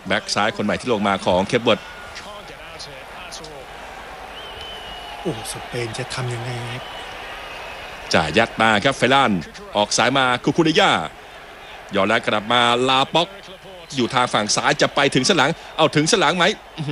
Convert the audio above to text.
แบ็กซ้ายคนใหม่ที่ลงมาของเคปเวิร์ดโอ้สเปนจะทำยังไงครับจ่ายยัดมาครับเฟลานออกสายมาคูเดย่าย้อนแล้วกลับมาลาป็อกอยู่ทางฝั่งซ้ายจะไปถึงสลังเอาถึงสลังไหม